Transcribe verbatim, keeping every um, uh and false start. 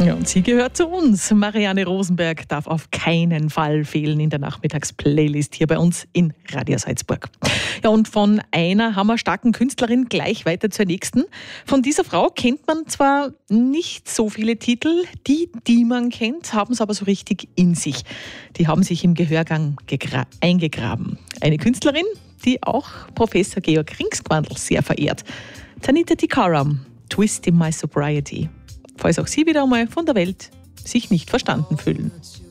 Ja, und sie gehört zu uns. Marianne Rosenberg darf auf keinen Fall fehlen in der Nachmittagsplaylist hier bei uns in Radio Salzburg. Ja, und von einer hammerstarken Künstlerin gleich weiter zur nächsten. Von dieser Frau kennt man zwar nicht so viele Titel, die, die man kennt, haben es aber so richtig in sich. Die haben sich im Gehörgang gegra- eingegraben. Eine Künstlerin, die auch Professor Georg Ringsgwandl sehr verehrt. Tanita Tikaram, Twist in My Sobriety. Falls auch Sie wieder einmal von der Welt sich nicht verstanden fühlen.